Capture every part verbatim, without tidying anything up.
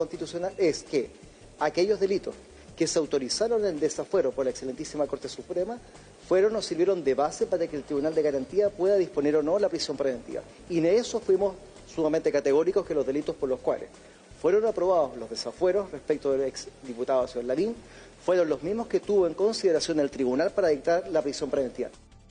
constitucional es que aquellos delitos que se autorizaron en desafuero por la excelentísima Corte Suprema fueron o sirvieron de base para que el Tribunal de Garantía pueda disponer o no la prisión preventiva. Y en eso fuimos sumamente categóricos que los delitos por los cuales fueron aprobados los desafueros respecto del ex diputado señor Lavín fueron los mismos que tuvo en consideración el Tribunal para dictar la prisión preventiva.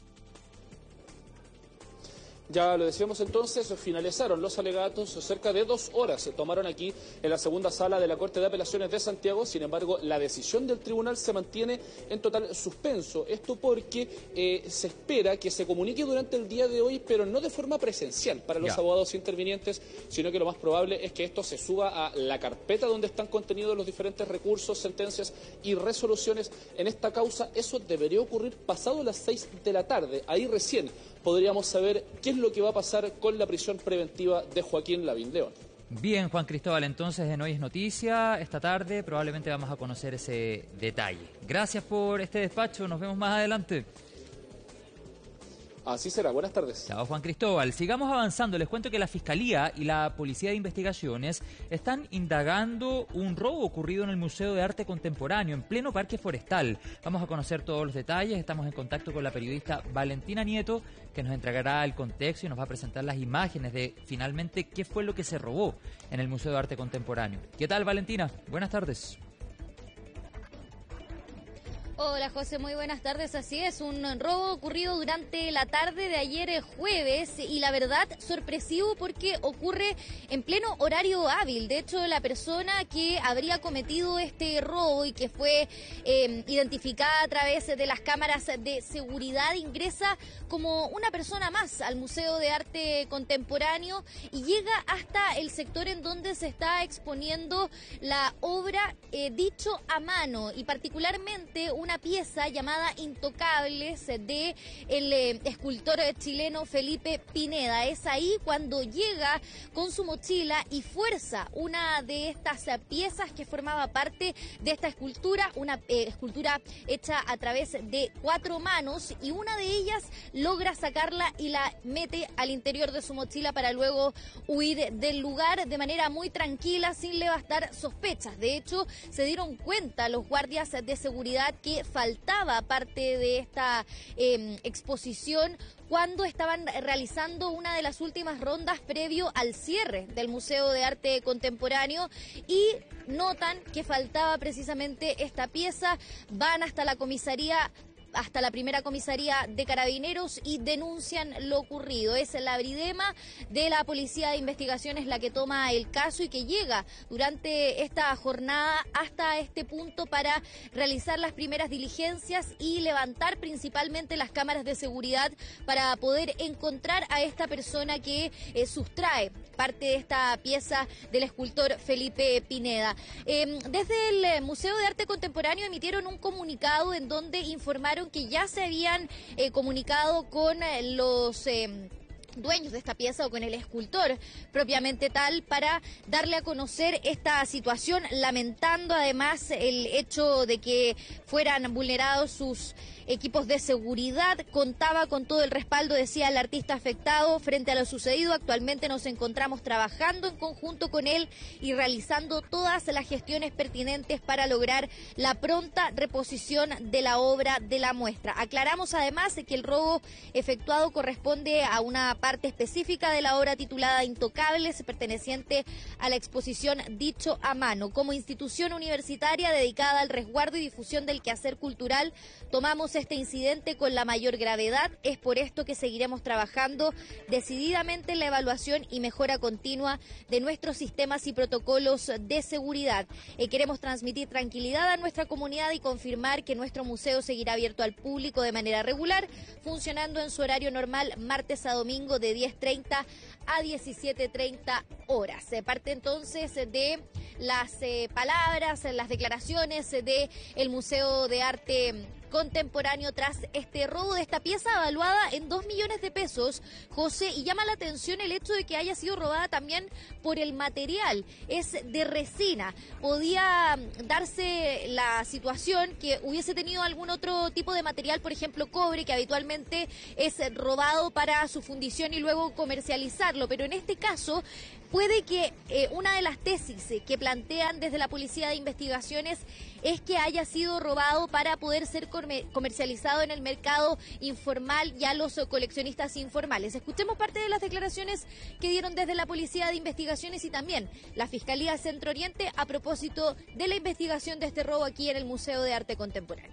Ya lo decíamos entonces, finalizaron los alegatos, cerca de dos horas se tomaron aquí en la segunda sala de la Corte de Apelaciones de Santiago. Sin embargo, la decisión del tribunal se mantiene en total suspenso. Esto porque eh, se espera que se comunique durante el día de hoy, pero no de forma presencial para los ya. abogados intervinientes, sino que lo más probable es que esto se suba a la carpeta donde están contenidos los diferentes recursos, sentencias y resoluciones en esta causa. Eso debería ocurrir pasado las seis de la tarde. Ahí recién podríamos saber qué es lo que va a pasar con la prisión preventiva de Joaquín Lavín León. Bien, Juan Cristóbal, entonces en Hoy es Noticia, esta tarde probablemente vamos a conocer ese detalle. Gracias por este despacho, nos vemos más adelante. Así será, buenas tardes. Chao, Juan Cristóbal. Sigamos avanzando. Les cuento que la Fiscalía y la Policía de Investigaciones están indagando un robo ocurrido en el Museo de Arte Contemporáneo, en pleno Parque Forestal. Vamos a conocer todos los detalles. Estamos en contacto con la periodista Valentina Nieto, que nos entregará el contexto y nos va a presentar las imágenes de finalmente qué fue lo que se robó en el Museo de Arte Contemporáneo. ¿Qué tal, Valentina? Buenas tardes. Hola José, muy buenas tardes. Así es, un robo ocurrido durante la tarde de ayer jueves y la verdad sorpresivo porque ocurre en pleno horario hábil. De hecho, la persona que habría cometido este robo y que fue eh, identificada a través de las cámaras de seguridad ingresa como una persona más al Museo de Arte Contemporáneo y llega hasta el sector en donde se está exponiendo la obra eh, Dicho a Mano y particularmente una Una pieza llamada Intocables de el eh, escultor chileno Felipe Pineda. Es ahí cuando llega con su mochila y fuerza una de estas piezas que formaba parte de esta escultura, una eh, escultura hecha a través de cuatro manos y una de ellas logra sacarla y la mete al interior de su mochila para luego huir del lugar de manera muy tranquila sin levantar sospechas. De hecho, se dieron cuenta los guardias de seguridad que faltaba parte de esta eh, exposición cuando estaban realizando una de las últimas rondas previo al cierre del Museo de Arte Contemporáneo y notan que faltaba precisamente esta pieza, van hasta la comisaría hasta la primera comisaría de Carabineros y denuncian lo ocurrido. Es la Bridema de la Policía de Investigaciones la que toma el caso y que llega durante esta jornada hasta este punto para realizar las primeras diligencias y levantar principalmente las cámaras de seguridad para poder encontrar a esta persona que eh, sustrae parte de esta pieza del escultor Felipe Pineda. Eh, desde el Museo de Arte Contemporáneo emitieron un comunicado en donde informaron que ya se habían eh, comunicado con eh, los eh, dueños de esta pieza o con el escultor propiamente tal para darle a conocer esta situación, lamentando además el hecho de que fueran vulnerados sus equipos de seguridad. Contaba con todo el respaldo, decía el artista afectado, frente a lo sucedido. Actualmente nos encontramos trabajando en conjunto con él y realizando todas las gestiones pertinentes para lograr la pronta reposición de la obra de la muestra. Aclaramos además que el robo efectuado corresponde a una parte específica de la obra titulada Intocables, perteneciente a la exposición Dicho a Mano. Como institución universitaria dedicada al resguardo y difusión del quehacer cultural, tomamos este incidente con la mayor gravedad. Es por esto que seguiremos trabajando decididamente en la evaluación y mejora continua de nuestros sistemas y protocolos de seguridad. Eh, queremos transmitir tranquilidad a nuestra comunidad y confirmar que nuestro museo seguirá abierto al público de manera regular, funcionando en su horario normal martes a domingo de diez treinta a diecisiete treinta horas. Se parte entonces de las eh, palabras, las declaraciones de el Museo de Arte Contemporáneo tras este robo de esta pieza evaluada en dos millones de pesos, José, y llama la atención el hecho de que haya sido robada también por el material, es de resina. Podía darse la situación que hubiese tenido algún otro tipo de material, por ejemplo cobre, que habitualmente es robado para su fundición y luego comercializarlo, pero en este caso puede que eh, una de las tesis eh, que plantean desde la Policía de Investigaciones es que haya sido robado para poder ser comercializado en el mercado informal y a los coleccionistas informales. Escuchemos parte de las declaraciones que dieron desde la Policía de Investigaciones y también la Fiscalía Centro Oriente a propósito de la investigación de este robo aquí en el Museo de Arte Contemporáneo.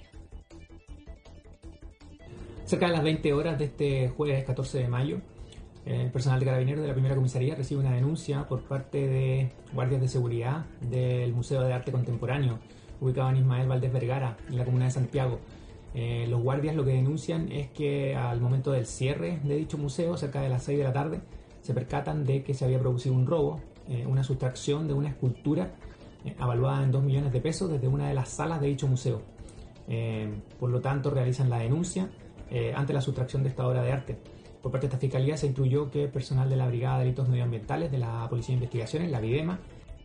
Cerca de las veinte horas de este jueves catorce de mayo, el personal de Carabineros de la primera comisaría recibe una denuncia por parte de guardias de seguridad del Museo de Arte Contemporáneo, ubicado en Ismael Valdés Vergara, en la comuna de Santiago. Eh, los guardias lo que denuncian es que al momento del cierre de dicho museo, cerca de las seis de la tarde, se percatan de que se había producido un robo, eh, una sustracción de una escultura eh, avaluada en dos millones de pesos desde una de las salas de dicho museo. Eh, por lo tanto, realizan la denuncia eh, ante la sustracción de esta obra de arte. Por parte de esta Fiscalía se instruyó que personal de la Brigada de Delitos Medioambientales de la Policía de Investigaciones, la BIDEMA.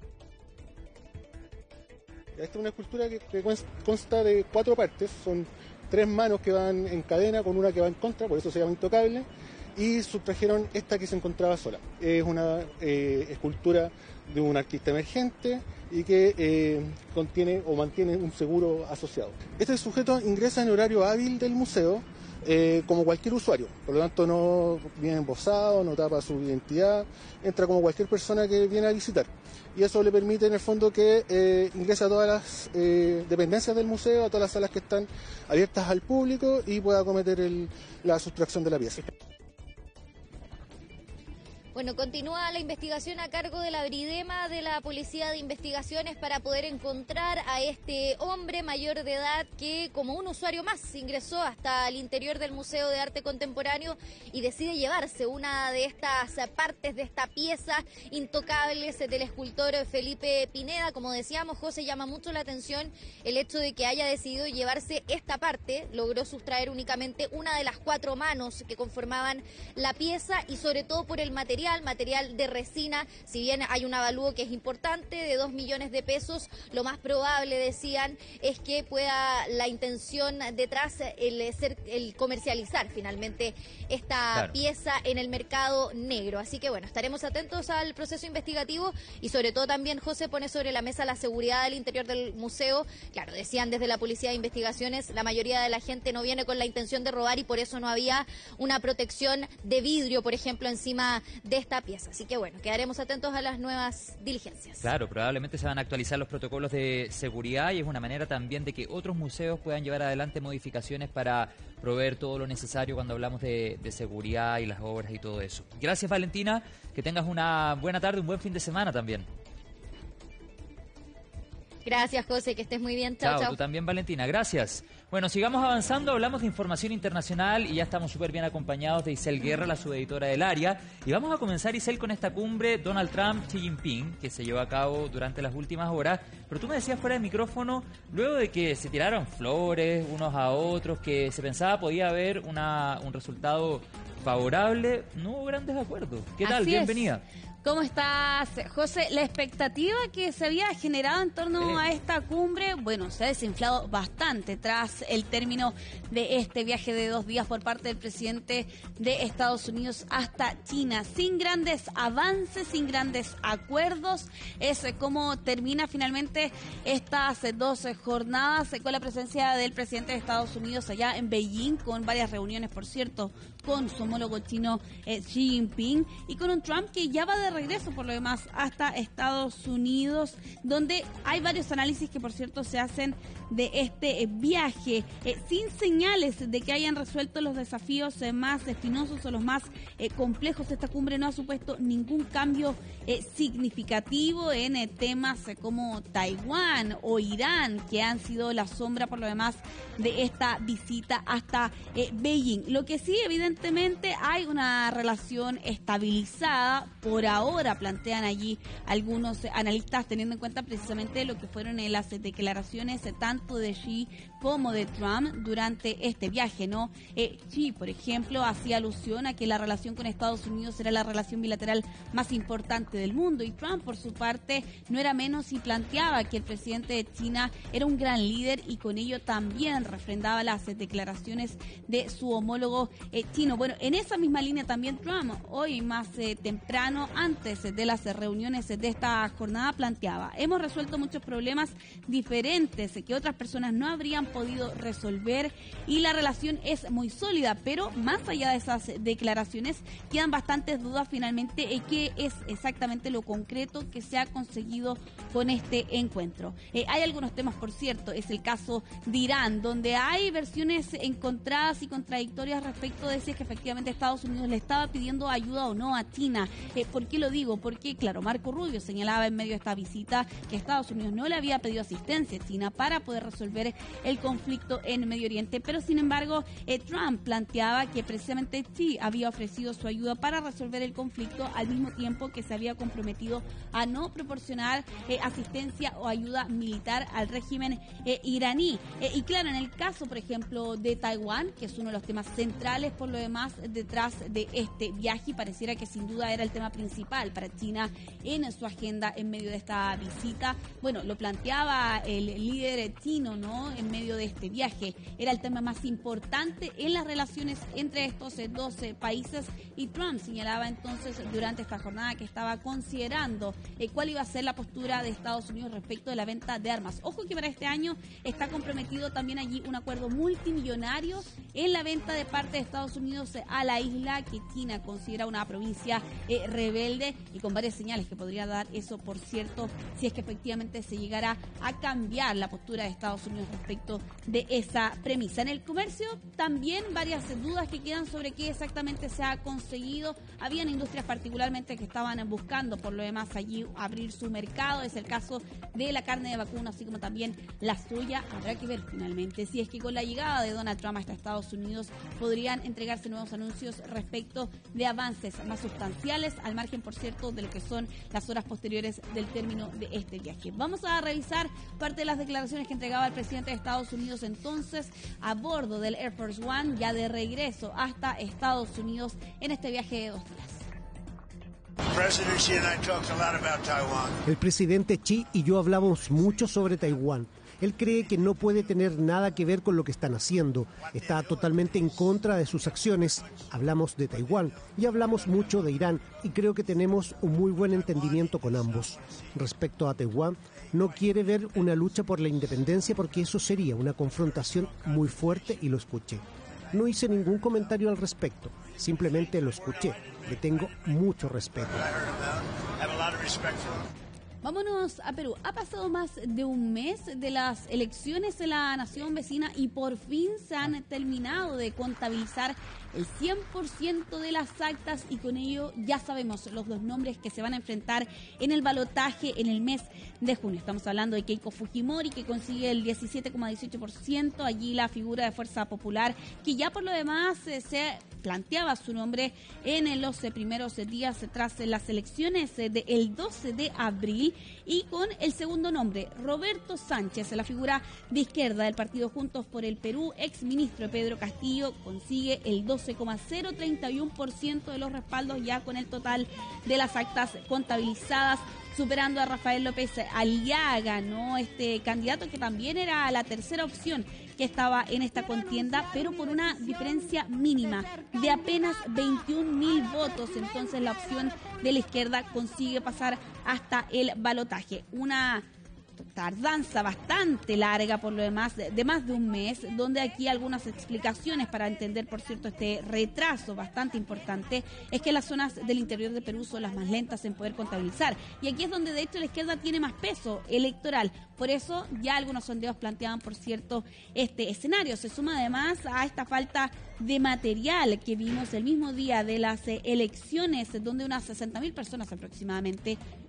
Esta es una escultura que, que consta de cuatro partes, son tres manos que van en cadena con una que va en contra, por eso se llama intocable, y sustrajeron esta que se encontraba sola. Es una eh, escultura de un artista emergente y que eh, contiene o mantiene un seguro asociado. Este sujeto ingresa en horario hábil del museo, Eh, como cualquier usuario, por lo tanto no viene embosado, no tapa su identidad, entra como cualquier persona que viene a visitar y eso le permite en el fondo que eh, ingrese a todas las eh, dependencias del museo, a todas las salas que están abiertas al público y pueda cometer el, la sustracción de la pieza. Bueno, continúa la investigación a cargo de la Bridema de la Policía de Investigaciones para poder encontrar a este hombre mayor de edad que, como un usuario más, ingresó hasta el interior del Museo de Arte Contemporáneo y decide llevarse una de estas partes de esta pieza intocables del escultor Felipe Pineda. Como decíamos, José, llama mucho la atención el hecho de que haya decidido llevarse esta parte. Logró sustraer únicamente una de las cuatro manos que conformaban la pieza y sobre todo por el material material de resina. Si bien hay un avalúo que es importante de dos millones de pesos, lo más probable, decían, es que pueda la intención detrás el ser el comercializar finalmente esta claro. pieza en el mercado negro. Así que bueno, estaremos atentos al proceso investigativo y sobre todo también José pone sobre la mesa la seguridad del interior del museo. Claro, decían desde la Policía de Investigaciones, la mayoría de la gente no viene con la intención de robar y por eso no había una protección de vidrio, por ejemplo, encima de esta pieza. Así que bueno, quedaremos atentos a las nuevas diligencias. Claro, probablemente se van a actualizar los protocolos de seguridad y es una manera también de que otros museos puedan llevar adelante modificaciones para proveer todo lo necesario cuando hablamos de, de seguridad y las obras y todo eso. Gracias, Valentina, que tengas una buena tarde, un buen fin de semana también. Gracias, José, que estés muy bien. Chao, chao. Chao, tú también, Valentina. Gracias. Bueno, sigamos avanzando. Hablamos de información internacional y ya estamos súper bien acompañados de Isel Guerra, la subeditora del área. Y vamos a comenzar, Isel, con esta cumbre Donald Trump-Xi Jinping, que se llevó a cabo durante las últimas horas. Pero tú me decías fuera de micrófono, luego de que se tiraron flores unos a otros, que se pensaba podía haber una, un resultado favorable, no hubo grandes acuerdos. ¿Qué tal? Así Bienvenida. Es. ¿Cómo estás, José? La expectativa que se había generado en torno a esta cumbre, bueno, se ha desinflado bastante tras el término de este viaje de dos días por parte del presidente de Estados Unidos hasta China, sin grandes avances, sin grandes acuerdos. Es como termina finalmente estas dos jornadas con la presencia del presidente de Estados Unidos allá en Beijing, con varias reuniones, por cierto, con su homólogo chino eh, Xi Jinping y con un Trump que ya va de regreso por lo demás hasta Estados Unidos, donde hay varios análisis que por cierto se hacen de este viaje, eh, sin señales de que hayan resuelto los desafíos eh, más espinosos o los más eh, complejos. Esta cumbre no ha supuesto ningún cambio eh, significativo en eh, temas eh, como Taiwán o Irán, que han sido la sombra por lo demás de esta visita hasta eh, Beijing. Lo que sí, evidentemente, hay una relación estabilizada por ahora ahora plantean allí algunos analistas, teniendo en cuenta precisamente lo que fueron las declaraciones tanto de Xi como de Trump durante este viaje, ¿no? Eh, Xi, por ejemplo, hacía alusión a que la relación con Estados Unidos era la relación bilateral más importante del mundo, y Trump, por su parte, no era menos y planteaba que el presidente de China era un gran líder, y con ello también refrendaba las declaraciones de su homólogo eh, chino. Bueno, en esa misma línea también Trump, hoy más eh, temprano, antes de las reuniones de esta jornada, planteaba: hemos resuelto muchos problemas diferentes que otras personas no habrían podido resolver, y la relación es muy sólida, pero más allá de esas declaraciones quedan bastantes dudas finalmente eh, qué es exactamente lo concreto que se ha conseguido con este encuentro. Eh, hay algunos temas, por cierto, es el caso de Irán, donde hay versiones encontradas y contradictorias respecto de si es que efectivamente Estados Unidos le estaba pidiendo ayuda o no a China. Eh, ¿Por qué lo digo? Porque, claro, Marco Rubio señalaba en medio de esta visita que Estados Unidos no le había pedido asistencia a China para poder resolver el conflicto en Medio Oriente, pero sin embargo eh, Trump planteaba que precisamente sí había ofrecido su ayuda para resolver el conflicto, al mismo tiempo que se había comprometido a no proporcionar eh, asistencia o ayuda militar al régimen eh, iraní. Eh, y claro, en el caso, por ejemplo, de Taiwán, que es uno de los temas centrales por lo demás detrás de este viaje, y pareciera que sin duda era el tema principal para China en su agenda en medio de esta visita, bueno, lo planteaba el líder chino, ¿no?, en medio de este viaje. Era el tema más importante en las relaciones entre estos dos países, y Trump señalaba entonces durante esta jornada que estaba considerando eh, cuál iba a ser la postura de Estados Unidos respecto de la venta de armas. Ojo que para este año está comprometido también allí un acuerdo multimillonario en la venta de parte de Estados Unidos a la isla que China considera una provincia eh, rebelde, y con varias señales que podría dar eso, por cierto, si es que efectivamente se llegara a cambiar la postura de Estados Unidos respecto de esa premisa. En el comercio también varias dudas que quedan sobre qué exactamente se ha conseguido. Habían industrias particularmente que estaban buscando por lo demás allí abrir su mercado. Es el caso de la carne de vacuno, así como también la soya. Habrá que ver finalmente si es que con la llegada de Donald Trump hasta Estados Unidos podrían entregarse nuevos anuncios respecto de avances más sustanciales, al margen, por cierto, de lo que son las horas posteriores del término de este viaje. Vamos a revisar parte de las declaraciones que entregaba el presidente de Estados Unidos entonces a bordo del Air Force One, ya de regreso hasta Estados Unidos en este viaje de dos días. El presidente Xi y yo hablamos mucho sobre Taiwán. Él cree que no puede tener nada que ver con lo que están haciendo. Está totalmente en contra de sus acciones. Hablamos de Taiwán y hablamos mucho de Irán, y creo que tenemos un muy buen entendimiento con ambos. Respecto a Taiwán, no quiere ver una lucha por la independencia porque eso sería una confrontación muy fuerte, y lo escuché. No hice ningún comentario al respecto, simplemente lo escuché. Le tengo mucho respeto. Vámonos a Perú. Ha pasado más de un mes de las elecciones en la nación vecina y por fin se han terminado de contabilizar el cien por ciento de las actas, y con ello ya sabemos los dos nombres que se van a enfrentar en el balotaje en el mes de junio. Estamos hablando de Keiko Fujimori, que consigue el diecisiete coma dieciocho por ciento, allí la figura de Fuerza Popular, que ya por lo demás eh, se planteaba su nombre en los primeros días tras las elecciones del doce de abril, y con el segundo nombre, Roberto Sánchez, la figura de izquierda del partido Juntos por el Perú, ex ministro de Pedro Castillo, consigue el doce coma cero treinta y uno por ciento de los respaldos ya con el total de las actas contabilizadas, superando a Rafael López Aliaga, ¿no? Este candidato que también era la tercera opción que estaba en esta contienda, pero por una diferencia mínima de apenas veintiún mil votos. Entonces la opción de la izquierda consigue pasar hasta el balotaje. Una tardanza bastante larga por lo demás, de, de más de un mes, donde aquí algunas explicaciones para entender, por cierto, este retraso bastante importante, es que las zonas del interior de Perú son las más lentas en poder contabilizar, y aquí es donde de hecho la izquierda tiene más peso electoral. Por eso ya algunos sondeos planteaban, por cierto, este escenario. Se suma además a esta falta de material que vimos el mismo día de las elecciones, donde unas sesenta mil personas aproximadamente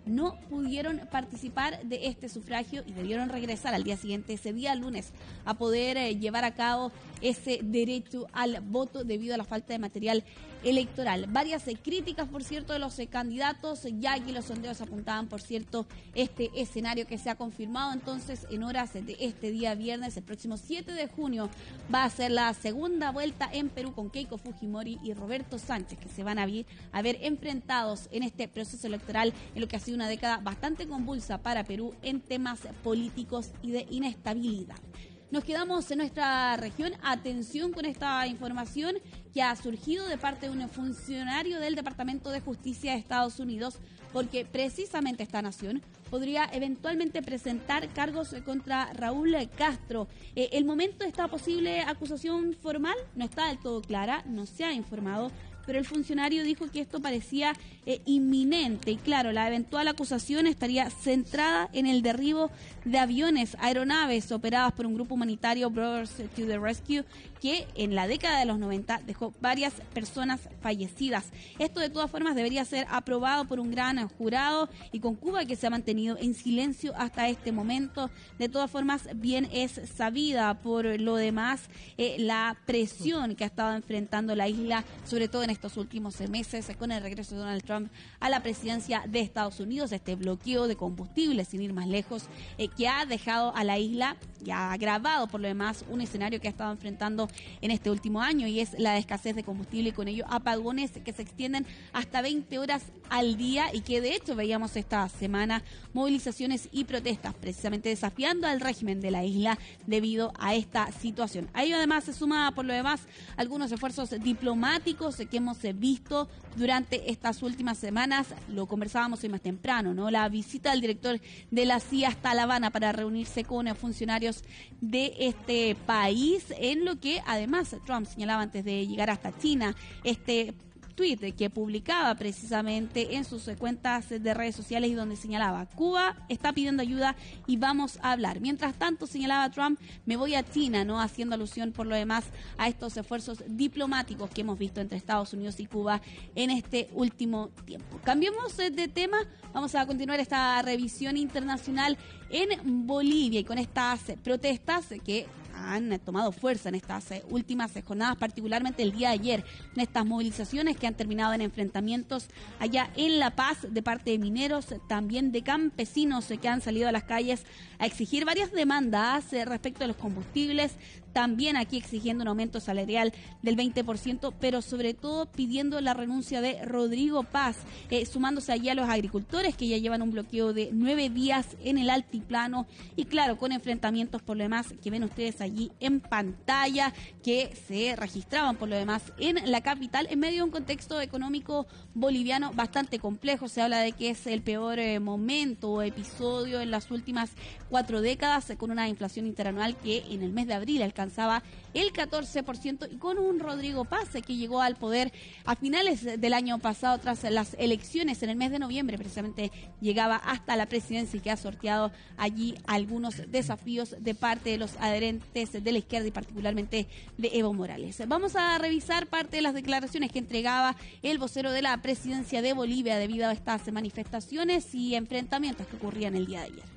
no pudieron participar de este sufragio y debieron regresar al día siguiente, ese día lunes, a poder eh, llevar a cabo ese derecho al voto debido a la falta de material electoral. Varias eh, críticas, por cierto, de los eh, candidatos, ya que los sondeos apuntaban, por cierto, este escenario que se ha confirmado entonces en horas de este día viernes. El próximo siete de junio va a ser la segunda vuelta en Perú con Keiko Fujimori y Roberto Sánchez, que se van a, vi, a ver enfrentados en este proceso electoral en lo que ha sido una década bastante convulsa para Perú en temas políticos y de inestabilidad. Nos quedamos en nuestra región. Atención con esta información que ha surgido de parte de un funcionario del Departamento de Justicia de Estados Unidos, porque precisamente esta nación podría eventualmente presentar cargos contra Raúl Castro. Eh, el momento de esta posible acusación formal no está del todo clara, no se ha informado, pero el funcionario dijo que esto parecía eh, inminente y claro, la eventual acusación estaría centrada en el derribo de aviones, aeronaves operadas por un grupo humanitario, Brothers to the Rescue, que en la década de los noventa dejó varias personas fallecidas. Esto de todas formas debería ser aprobado por un gran jurado y con Cuba, que se ha mantenido en silencio hasta este momento. De todas formas, bien es sabida por lo demás eh, la presión que ha estado enfrentando la isla, sobre todo en estos últimos meses, con el regreso de Donald Trump a la presidencia de Estados Unidos, este bloqueo de combustibles, sin ir más lejos, eh, que ha dejado a la isla y ha agravado por lo demás un escenario que ha estado enfrentando en este último año, y es la escasez de combustible y con ello apagones que se extienden hasta veinte horas al día y que de hecho veíamos esta semana movilizaciones y protestas precisamente desafiando al régimen de la isla debido a esta situación. A ello además se suma por lo demás algunos esfuerzos diplomáticos que hemos visto durante estas últimas semanas. Lo conversábamos hoy más temprano, ¿no? La visita del director de la C I A hasta La Habana para reunirse con funcionarios de este país, en lo que además Trump señalaba antes de llegar hasta China, este tuit que publicaba precisamente en sus cuentas de redes sociales y donde señalaba: Cuba está pidiendo ayuda y vamos a hablar. Mientras tanto, señalaba Trump, me voy a China, no haciendo alusión por lo demás a estos esfuerzos diplomáticos que hemos visto entre Estados Unidos y Cuba en este último tiempo. Cambiemos de tema, vamos a continuar esta revisión internacional en Bolivia y con estas protestas que han tomado fuerza en estas últimas jornadas, particularmente el día de ayer, en estas movilizaciones que han terminado en enfrentamientos allá en La Paz de parte de mineros, también de campesinos que han salido a las calles a exigir varias demandas respecto a los combustibles, también aquí exigiendo un aumento salarial del veinte por ciento, pero sobre todo pidiendo la renuncia de Rodrigo Paz, eh, sumándose allí a los agricultores que ya llevan un bloqueo de nueve días en el altiplano y claro, con enfrentamientos por lo demás que ven ustedes allí en pantalla, que se registraban por lo demás en la capital en medio de un contexto económico boliviano bastante complejo. Se habla de que es el peor eh, momento o episodio en las últimas cuatro décadas, con una inflación interanual que en el mes de abril alcanzaba el catorce por ciento y con un Rodrigo Paz que llegó al poder a finales del año pasado tras las elecciones en el mes de noviembre, precisamente llegaba hasta la presidencia y que ha sorteado allí algunos desafíos de parte de los adherentes de la izquierda y particularmente de Evo Morales. Vamos a revisar parte de las declaraciones que entregaba el vocero de la presidencia de Bolivia debido a estas manifestaciones y enfrentamientos que ocurrían el día de ayer.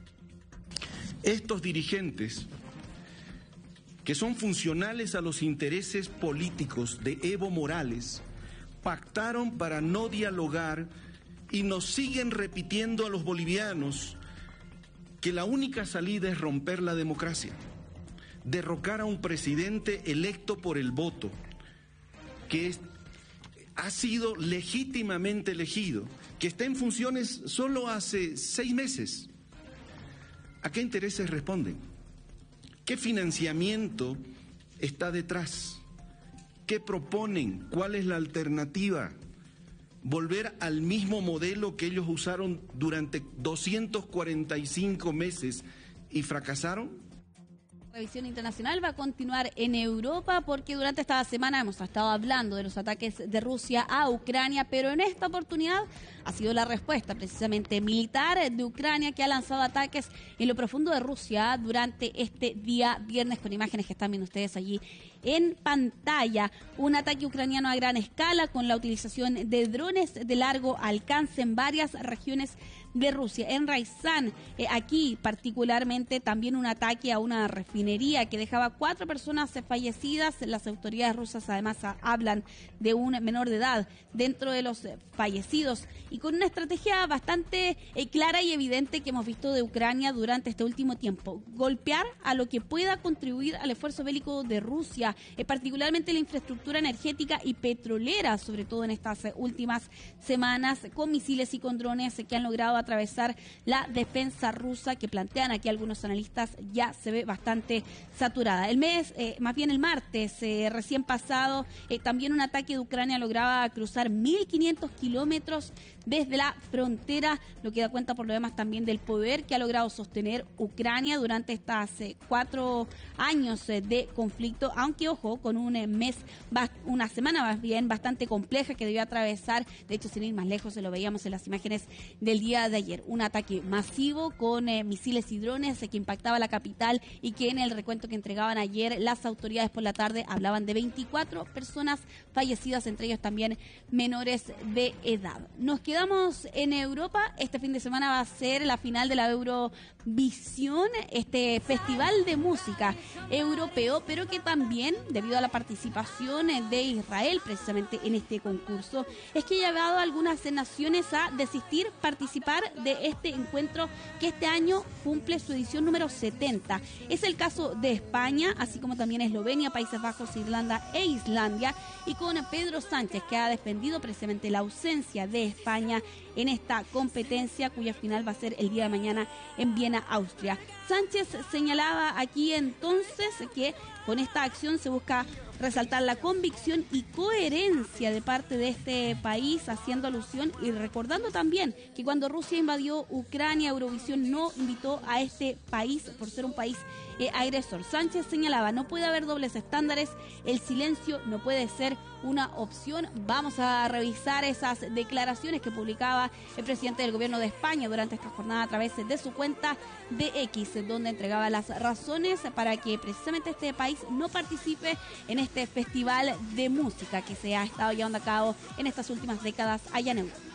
Estos dirigentes, que son funcionales a los intereses políticos de Evo Morales, pactaron para no dialogar y nos siguen repitiendo a los bolivianos que la única salida es romper la democracia, derrocar a un presidente electo por el voto, que es, ha sido legítimamente elegido, que está en funciones solo hace seis meses. ¿A qué intereses responden? ¿Qué financiamiento está detrás? ¿Qué proponen? ¿Cuál es la alternativa? ¿Volver al mismo modelo que ellos usaron durante doscientos cuarenta y cinco meses y fracasaron? La revisión internacional va a continuar en Europa porque durante esta semana hemos estado hablando de los ataques de Rusia a Ucrania, pero en esta oportunidad ha sido la respuesta precisamente militar de Ucrania, que ha lanzado ataques en lo profundo de Rusia durante este día viernes, con imágenes que están viendo ustedes allí en pantalla. Un ataque ucraniano a gran escala con la utilización de drones de largo alcance en varias regiones de Rusia. En Raizán, eh, aquí particularmente también un ataque a una refinería que dejaba cuatro personas fallecidas. Las autoridades rusas además a, hablan de un menor de edad dentro de los eh, fallecidos, y con una estrategia bastante eh, clara y evidente que hemos visto de Ucrania durante este último tiempo: golpear a lo que pueda contribuir al esfuerzo bélico de Rusia, eh, particularmente la infraestructura energética y petrolera, sobre todo en estas eh, últimas semanas, con misiles y con drones eh, que han logrado atravesar la defensa rusa, que plantean aquí algunos analistas ya se ve bastante saturada. El mes, eh, más bien el martes, eh, recién pasado, eh, también un ataque de Ucrania lograba cruzar mil quinientos kilómetros desde la frontera, lo que da cuenta por lo demás también del poder que ha logrado sostener Ucrania durante estas eh, cuatro años eh, de conflicto, aunque ojo, con un eh, mes, una semana más bien bastante compleja que debió atravesar. De hecho, sin ir más lejos, se lo veíamos en las imágenes del día de ayer, un ataque masivo con eh, misiles y drones eh, que impactaba la capital, y que en el recuento que entregaban ayer las autoridades por la tarde hablaban de veinticuatro personas fallecidas, entre ellos también menores de edad. Nos quedamos en Europa. Este fin de semana va a ser la final de la Eurovisión, este festival de música europeo, pero que también, debido a la participación de Israel precisamente en este concurso, es que ha llevado a algunas naciones a desistir participar de este encuentro, que este año cumple su edición número setenta. Es el caso de España, así como también Eslovenia, Países Bajos, Irlanda e Islandia, y con Pedro Sánchez, que ha defendido precisamente la ausencia de España en esta competencia, cuya final va a ser el día de mañana en Viena, Austria. Sánchez señalaba aquí entonces que con esta acción se busca resaltar la convicción y coherencia de parte de este país, haciendo alusión y recordando también que cuando Rusia invadió Ucrania, Eurovisión no invitó a este país por ser un país eh, agresor. Sánchez señalaba: no puede haber dobles estándares, el silencio no puede ser una opción. Vamos a revisar esas declaraciones que publicaba el presidente del gobierno de España durante esta jornada a través de su cuenta de X, donde entregaba las razones para que precisamente este país no participe en este festival de música que se ha estado llevando a cabo en estas últimas décadas allá en Europa.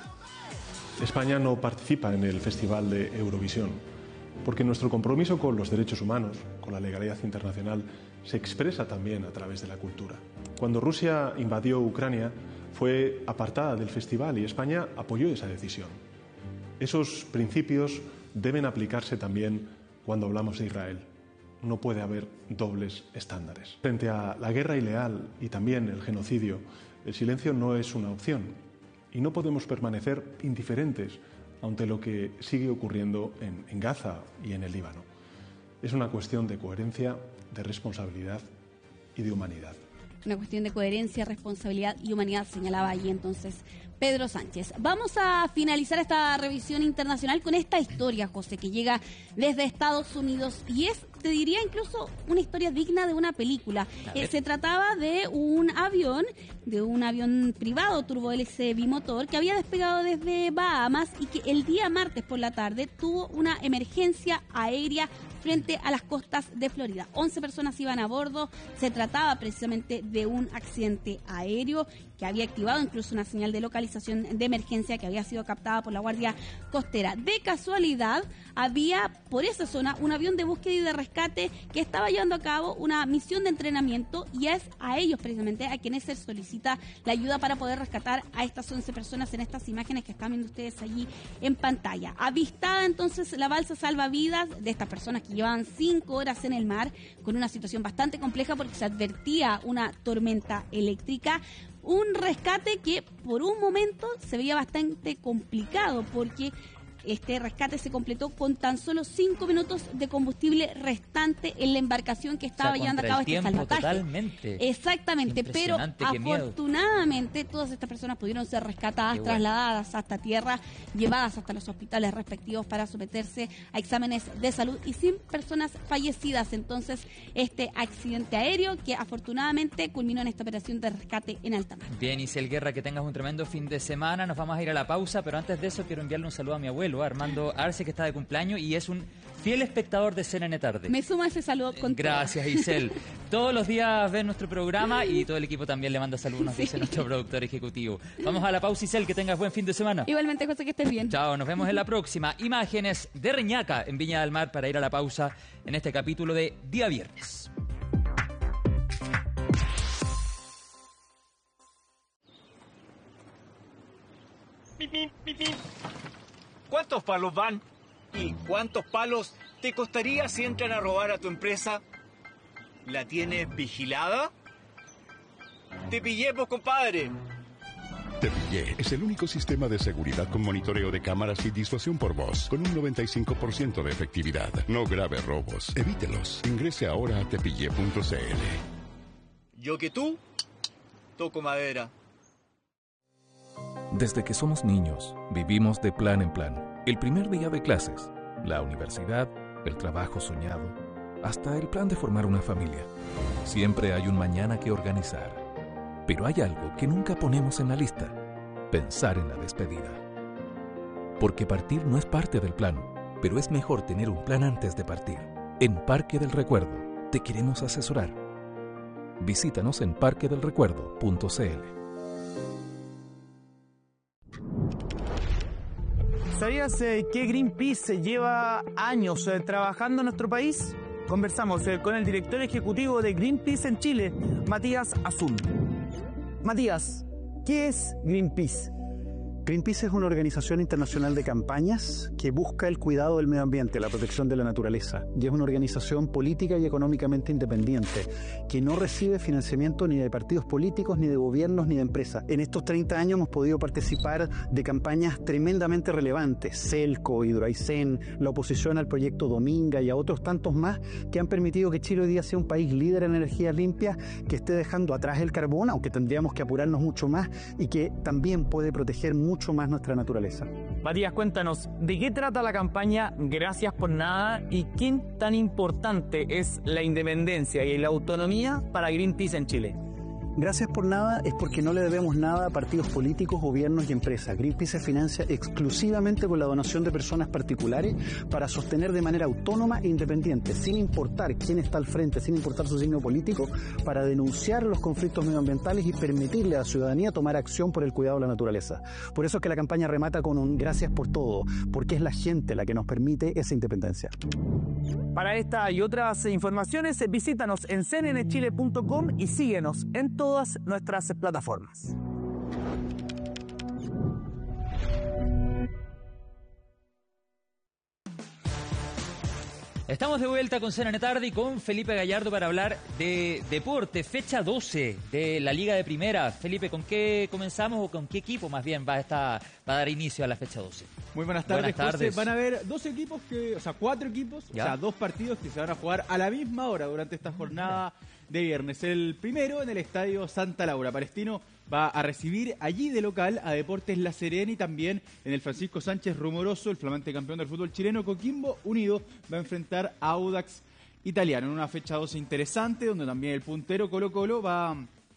España no participa en el Festival de Eurovisión porque nuestro compromiso con los derechos humanos, con la legalidad internacional, se expresa también a través de la cultura. Cuando Rusia invadió Ucrania, fue apartada del festival y España apoyó esa decisión. Esos principios deben aplicarse también cuando hablamos de Israel. No puede haber dobles estándares. Frente a la guerra ilegal y también el genocidio, el silencio no es una opción y no podemos permanecer indiferentes ante lo que sigue ocurriendo en, en Gaza y en el Líbano. Es una cuestión de coherencia, de responsabilidad y de humanidad. Una cuestión de coherencia, responsabilidad y humanidad, señalaba allí entonces Pedro Sánchez. Vamos a finalizar esta revisión internacional con esta historia, José, que llega desde Estados Unidos y es, te diría, incluso una historia digna de una película. Eh, se trataba de un avión, de un avión privado turbohélice bimotor que había despegado desde Bahamas y que el día martes por la tarde tuvo una emergencia aérea frente a las costas de Florida. once personas iban a bordo. Se trataba precisamente de un accidente aéreo que había activado incluso una señal de localización de emergencia que había sido captada por la Guardia Costera. De casualidad, había por esa zona un avión de búsqueda y de rescate que estaba llevando a cabo una misión de entrenamiento y es a ellos precisamente a quienes se solicita la ayuda para poder rescatar a estas once personas en estas imágenes que están viendo ustedes allí en pantalla. Avistada entonces la balsa salvavidas de estas personas que llevaban cinco horas en el mar con una situación bastante compleja porque se advertía una tormenta eléctrica. Un rescate que por un momento se veía bastante complicado porque este rescate se completó con tan solo cinco minutos de combustible restante en la embarcación que estaba o sea, llevando a cabo este salvataje. Totalmente. Exactamente, pero afortunadamente todas estas personas pudieron ser rescatadas, bueno. trasladadas hasta tierra, llevadas hasta los hospitales respectivos para someterse a exámenes de salud y sin personas fallecidas. Entonces, este accidente aéreo que afortunadamente culminó en esta operación de rescate en alta mar. Bien, Isel Guerra, que tengas un tremendo fin de semana. Nos vamos a ir a la pausa, pero antes de eso quiero enviarle un saludo a mi abuelo, Armando Arce, que está de cumpleaños y es un fiel espectador de C N N Tarde. Me suma ese saludo con Gracias, Isel. Todos los días ven nuestro programa y todo el equipo también le manda saludos, nos Sí. dice nuestro productor ejecutivo. Vamos a la pausa, Isel, que tengas buen fin de semana. Igualmente, José, que estés bien. Chao, nos vemos en la próxima. Imágenes de Reñaca, en Viña del Mar, para ir a la pausa en este capítulo de Día Viernes. ¿Cuántos palos van? ¿Y cuántos palos te costaría si entran a robar a tu empresa? ¿La tienes vigilada? ¡Te pillé, pues, compadre! Te Pillé es el único sistema de seguridad con monitoreo de cámaras y disuasión por voz, con un noventa y cinco por ciento de efectividad. No grave robos, evítelos. Ingrese ahora a tepillé punto c l. Yo que tú, toco madera. Desde que somos niños, vivimos de plan en plan. El primer día de clases, la universidad, el trabajo soñado, hasta el plan de formar una familia. Siempre hay un mañana que organizar. Pero hay algo que nunca ponemos en la lista: pensar en la despedida. Porque partir no es parte del plan, pero es mejor tener un plan antes de partir. En Parque del Recuerdo te queremos asesorar. Visítanos en parque del recuerdo punto c l. ¿Sabías eh, que Greenpeace lleva años eh, trabajando en nuestro país? Conversamos eh, con el director ejecutivo de Greenpeace en Chile, Matías Azul. Matías, ¿qué es Greenpeace? Greenpeace es una organización internacional de campañas que busca el cuidado del medio ambiente, la protección de la naturaleza. Y es una organización política y económicamente independiente que no recibe financiamiento ni de partidos políticos, ni de gobiernos, ni de empresas. En estos treinta años hemos podido participar de campañas tremendamente relevantes: Celco, Hidroaicén, la oposición al proyecto Dominga y a otros tantos más que han permitido que Chile hoy día sea un país líder en energías limpias, que esté dejando atrás el carbón, aunque tendríamos que apurarnos mucho más, y que también puede proteger mucho mucho más nuestra naturaleza. Matías, cuéntanos, ¿de qué trata la campaña Gracias por Nada y qué tan importante es la independencia y la autonomía para Greenpeace en Chile? Gracias por Nada es porque no le debemos nada a partidos políticos, gobiernos y empresas. Greenpeace se financia exclusivamente con la donación de personas particulares para sostener de manera autónoma e independiente, sin importar quién está al frente, sin importar su signo político, para denunciar los conflictos medioambientales y permitirle a la ciudadanía tomar acción por el cuidado de la naturaleza. Por eso es que la campaña remata con un gracias por todo, porque es la gente la que nos permite esa independencia. Para esta y otras informaciones, visítanos en c n n chile punto com y síguenos en todas nuestras plataformas. Estamos de vuelta con C N N Tarde y con Felipe Gallardo para hablar de deporte, fecha doce de la Liga de Primera. Felipe, ¿con qué comenzamos o con qué equipo más bien va a, estar, va a dar inicio a la fecha doce? Muy buenas tardes, buenas tardes. José. Van a haber dos equipos, que, o sea, cuatro equipos, ¿ya? O sea, dos partidos que se van a jugar a la misma hora durante esta jornada de viernes. El primero en el Estadio Santa Laura. Palestino va a recibir allí de local a Deportes La Serena, y también en el Francisco Sánchez Rumoroso, el flamante campeón del fútbol chileno, Coquimbo Unido va a enfrentar a Audax Italiano en una fecha doce interesante, donde también el puntero Colo Colo va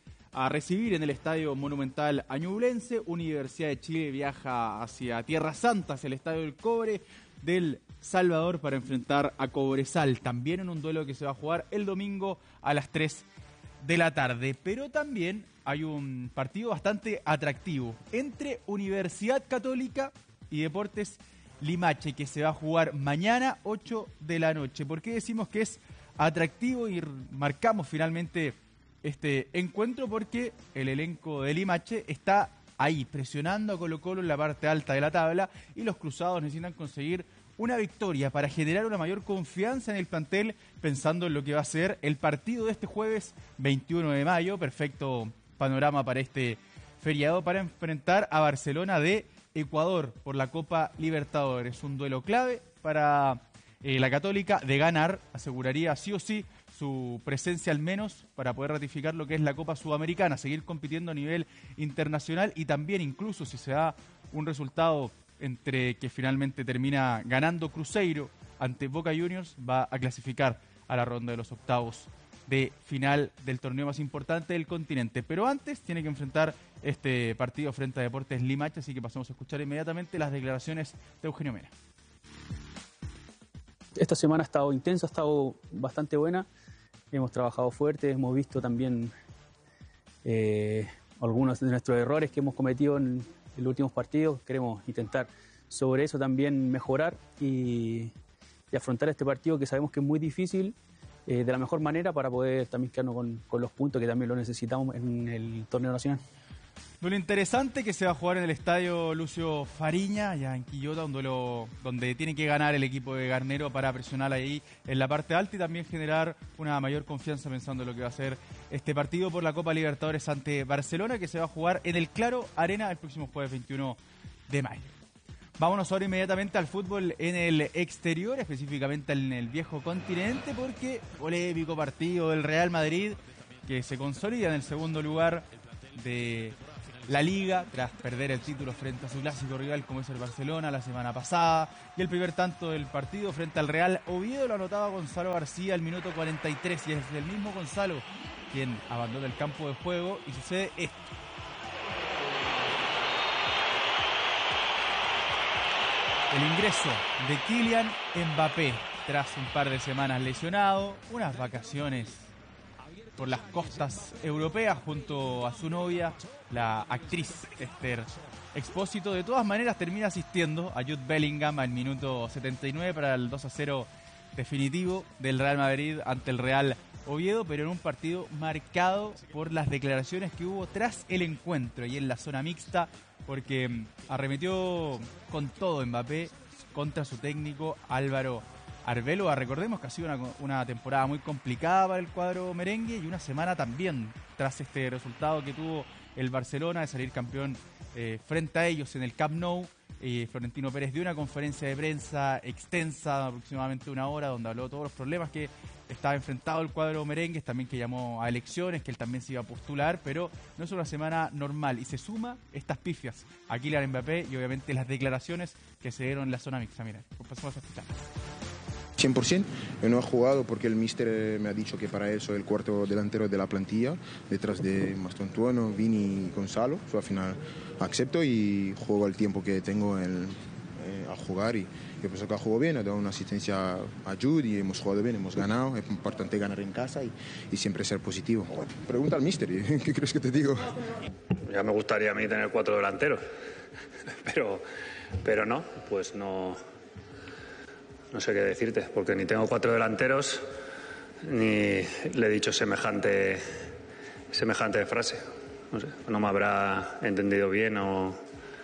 a recibir en el Estadio Monumental a Ñublense. Universidad de Chile viaja hacia Tierra Santa, hacia el Estadio del Cobre del Salvador, para enfrentar a Cobresal, también en un duelo que se va a jugar el domingo a las tres de la tarde. Pero también hay un partido bastante atractivo entre Universidad Católica y Deportes Limache, que se va a jugar mañana ocho de la noche. ¿Por qué decimos que es atractivo y marcamos finalmente este encuentro? Porque el elenco de Limache está ahí presionando a Colo Colo en la parte alta de la tabla, y los cruzados necesitan conseguir una victoria para generar una mayor confianza en el plantel, pensando en lo que va a ser el partido de este jueves veintiuno de mayo. Perfecto panorama para este feriado, para enfrentar a Barcelona de Ecuador por la Copa Libertadores. Un duelo clave para eh, la Católica. De ganar, aseguraría sí o sí su presencia, al menos para poder ratificar lo que es la Copa Sudamericana, seguir compitiendo a nivel internacional, y también, incluso si se da un resultado entre que finalmente termina ganando Cruzeiro ante Boca Juniors, va a clasificar a la ronda de los octavos de final del torneo más importante del continente. Pero antes tiene que enfrentar este partido frente a Deportes Limache, así que pasamos a escuchar inmediatamente las declaraciones de Eugenio Mena. esta semana ha estado intensa, ha estado bastante buena. Hemos trabajado fuerte, hemos visto también eh, algunos de nuestros errores que hemos cometido en, en los últimos partidos. Queremos intentar sobre eso también mejorar y, y afrontar este partido que sabemos que es muy difícil eh, de la mejor manera para poder también quedarnos con, con los puntos que también lo necesitamos en el torneo nacional. Duelo interesante que se va a jugar en el estadio Lucio Fariña, allá en Quillota, un duelo donde tiene que ganar el equipo de Garnero para presionar ahí en la parte alta y también generar una mayor confianza pensando en lo que va a ser este partido por la Copa Libertadores ante Barcelona, que se va a jugar en el Claro Arena el próximo jueves veintiuno de mayo. Vámonos ahora inmediatamente al fútbol en el exterior, específicamente en el viejo continente, porque polémico partido del Real Madrid que se consolida en el segundo lugar de la Liga tras perder el título frente a su clásico rival como es el Barcelona la semana pasada, y el primer tanto del partido frente al Real Oviedo lo anotaba Gonzalo García al minuto cuarenta y tres, y es el mismo Gonzalo quien abandona el campo de juego y sucede esto. El ingreso de Kylian Mbappé tras un par de semanas lesionado, unas vacaciones por las costas europeas junto a su novia, la actriz Esther Expósito. De todas maneras termina asistiendo a Jude Bellingham al minuto setenta y nueve para el dos a cero definitivo del Real Madrid ante el Real Oviedo, pero en un partido marcado por las declaraciones que hubo tras el encuentro y en la zona mixta, porque arremetió con todo Mbappé contra su técnico Álvaro Arbeloa. Recordemos que ha sido una, una temporada muy complicada para el cuadro merengue y una semana también tras este resultado que tuvo el Barcelona de salir campeón eh, frente a ellos en el Camp Nou. Eh, Florentino Pérez dio una conferencia de prensa extensa, aproximadamente una hora, donde habló de todos los problemas que estaba enfrentado el cuadro merengue, también que llamó a elecciones, que él también se iba a postular, pero no es una semana normal y se suma estas pifias a Kylian Mbappé y obviamente las declaraciones que se dieron en la zona mixta. Mira, pasamos a escuchar. cien por ciento, yo no he jugado porque el míster me ha dicho que para él soy el cuarto delantero de la plantilla, detrás de Mastontuono, Vini y Gonzalo. So, al final acepto y juego el tiempo que tengo en, eh, a jugar, y yo pienso que ha jugado bien, ha dado una asistencia a Jude y hemos jugado bien, hemos ganado. Es importante ganar en casa y, y siempre ser positivo. Pregunta al míster, ¿qué crees que te digo? Ya me gustaría a mí tener cuatro delanteros, pero, pero no, pues no... No sé qué decirte, porque ni tengo cuatro delanteros, ni le he dicho semejante, semejante frase. No sé, no me habrá entendido bien o...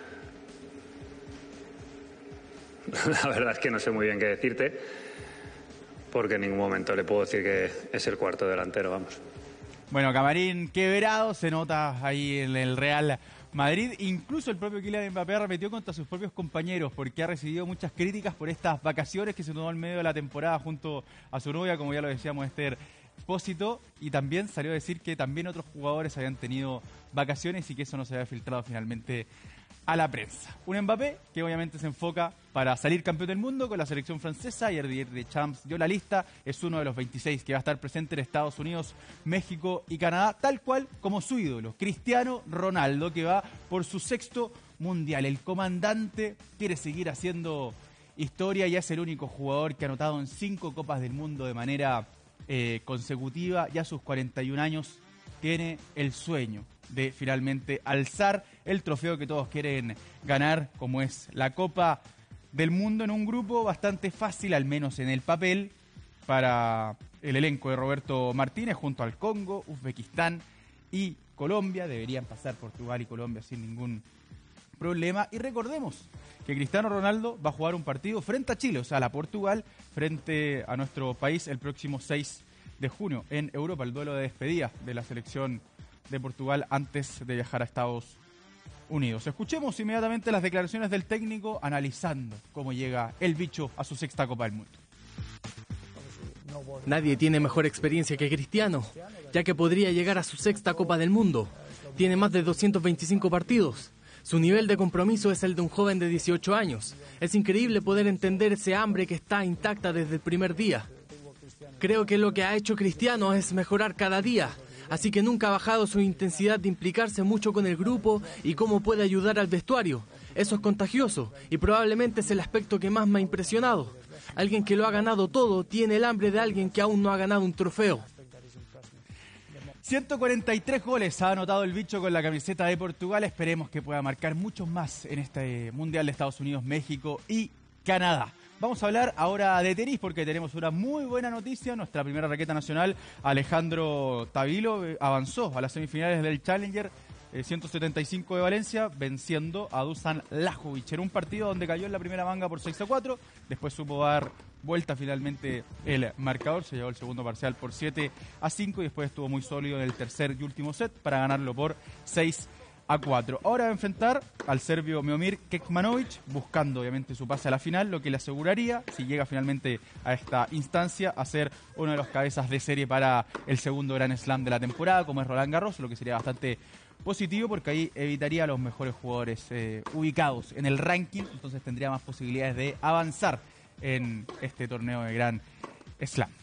La verdad es que no sé muy bien qué decirte, porque en ningún momento le puedo decir que es el cuarto delantero, vamos. Bueno, camarín quebrado, se nota ahí en el Real Madrid. Incluso el propio Kylian Mbappé arremetió contra sus propios compañeros porque ha recibido muchas críticas por estas vacaciones que se tomó en medio de la temporada junto a su novia, como ya lo decíamos, Esther Expósito, y también salió a decir que también otros jugadores habían tenido vacaciones y que eso no se había filtrado finalmente a la prensa. Un Mbappé que obviamente se enfoca para salir campeón del mundo con la selección francesa. Ayer Didier Deschamps dio la lista, es uno de los veintiséis que va a estar presente en Estados Unidos, México y Canadá, tal cual como su ídolo, Cristiano Ronaldo, que va por su sexto mundial. El comandante quiere seguir haciendo historia y es el único jugador que ha anotado en cinco Copas del Mundo de manera eh, consecutiva, y a sus cuarenta y un años tiene el sueño de finalmente alzar el trofeo que todos quieren ganar, como es la Copa del Mundo, en un grupo bastante fácil, al menos en el papel, para el elenco de Roberto Martínez, junto al Congo, Uzbekistán y Colombia. Deberían pasar Portugal y Colombia sin ningún problema. Y recordemos que Cristiano Ronaldo va a jugar un partido frente a Chile, o sea, a la Portugal, frente a nuestro país el próximo seis de junio en Europa, el duelo de despedida de la selección de Portugal antes de viajar a Estados Unidos. Escuchemos inmediatamente las declaraciones del técnico analizando cómo llega el bicho a su sexta Copa del Mundo. Nadie tiene mejor experiencia que Cristiano, ya que podría llegar a su sexta Copa del Mundo. Tiene más de doscientos veinticinco partidos. Su nivel de compromiso es el de un joven de dieciocho años. Es increíble poder entender ese hambre que está intacta desde el primer día. Creo que lo que ha hecho Cristiano es mejorar cada día, así que nunca ha bajado su intensidad de implicarse mucho con el grupo y cómo puede ayudar al vestuario. Eso es contagioso y probablemente es el aspecto que más me ha impresionado. Alguien que lo ha ganado todo tiene el hambre de alguien que aún no ha ganado un trofeo. ciento cuarenta y tres goles ha anotado el bicho con la camiseta de Portugal. Esperemos que pueda marcar muchos más en este Mundial de Estados Unidos, México y Canadá. Vamos a hablar ahora de tenis porque tenemos una muy buena noticia. Nuestra primera raqueta nacional, Alejandro Tavilo, avanzó a las semifinales del Challenger eh, ciento setenta y cinco de Valencia, venciendo a Dusan Lajovic. Era un partido donde cayó en la primera manga por seis a cuatro, después supo dar vuelta finalmente el marcador, se llevó el segundo parcial por siete a cinco y después estuvo muy sólido en el tercer y último set para ganarlo por seis a cuatro. Ahora va a enfrentar al serbio Miomir Kekmanovic, buscando obviamente su pase a la final, lo que le aseguraría, si llega finalmente a esta instancia, a ser uno de los cabezas de serie para el segundo Grand Slam de la temporada, como es Roland Garros, lo que sería bastante positivo porque ahí evitaría a los mejores jugadores eh, ubicados en el ranking, entonces tendría más posibilidades de avanzar en este torneo de Grand Slam.